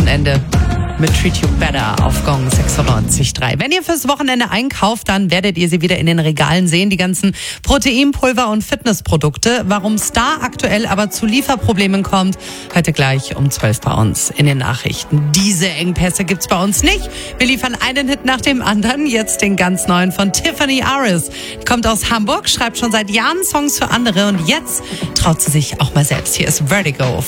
Wochenende mit Treat You Better auf Gong 96.3. Wenn ihr fürs Wochenende einkauft, dann werdet ihr sie wieder in den Regalen sehen, die ganzen Proteinpulver und Fitnessprodukte. Warum es da aktuell aber zu Lieferproblemen kommt, heute gleich um 12 bei uns in den Nachrichten. Diese Engpässe gibt's bei uns nicht. Wir liefern einen Hit nach dem anderen. Jetzt den ganz neuen von Tiffany Aris. Die kommt aus Hamburg, schreibt schon seit Jahren Songs für andere und jetzt traut sie sich auch mal selbst. Hier ist Vertigo